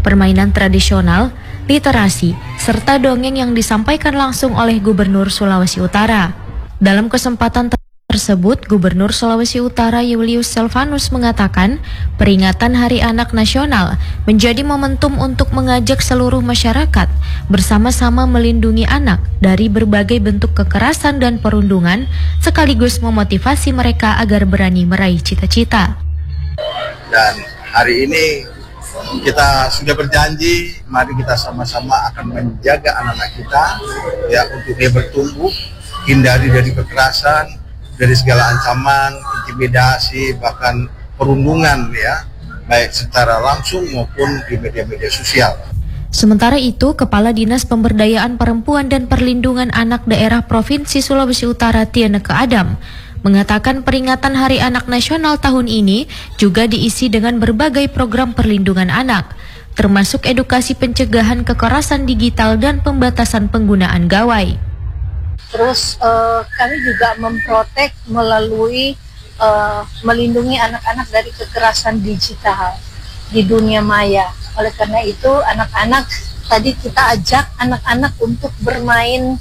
permainan tradisional, literasi, serta dongeng yang disampaikan langsung oleh Gubernur Sulawesi Utara. Dalam kesempatan tersebut, Gubernur Sulawesi Utara Julius Selvanus mengatakan peringatan Hari Anak Nasional menjadi momentum untuk mengajak seluruh masyarakat bersama-sama melindungi anak dari berbagai bentuk kekerasan dan perundungan, sekaligus memotivasi mereka agar berani meraih cita-cita. Dan hari ini kita sudah berjanji, mari kita sama-sama akan menjaga anak-anak kita ya, untuk dia bertumbuh, hindari dari kekerasan, dari segala ancaman, intimidasi, bahkan perundungan ya, baik secara langsung maupun di media-media sosial. Sementara itu, Kepala Dinas Pemberdayaan Perempuan dan Perlindungan Anak Daerah Provinsi Sulawesi Utara Tieneke Adam mengatakan peringatan Hari Anak Nasional tahun ini juga diisi dengan berbagai program perlindungan anak, termasuk edukasi pencegahan kekerasan digital dan pembatasan penggunaan gawai. Terus kami juga memprotek melalui melindungi anak-anak dari kekerasan digital di dunia maya. Oleh karena itu anak-anak tadi kita ajak anak-anak untuk bermain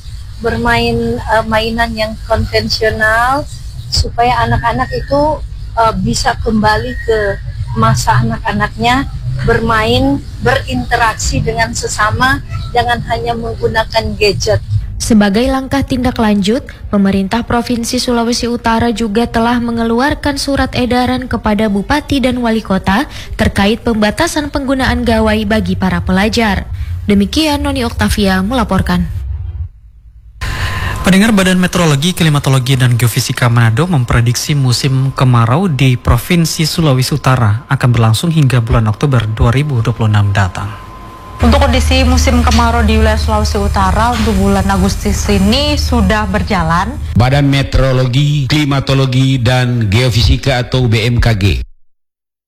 mainan yang konvensional supaya anak-anak itu bisa kembali ke masa anak-anaknya, bermain, berinteraksi dengan sesama, jangan hanya menggunakan gadget. Sebagai langkah tindak lanjut, pemerintah Provinsi Sulawesi Utara juga telah mengeluarkan surat edaran kepada Bupati dan Wali Kota terkait pembatasan penggunaan gawai bagi para pelajar. Demikian Noni Oktavia melaporkan. Pendengar, Badan Meteorologi, Klimatologi, dan Geofisika Manado memprediksi musim kemarau di Provinsi Sulawesi Utara akan berlangsung hingga bulan Oktober 2026 datang. Untuk kondisi musim kemarau di wilayah Sulawesi Utara untuk bulan Agustus ini sudah berjalan. Badan Meteorologi, Klimatologi, dan Geofisika atau BMKG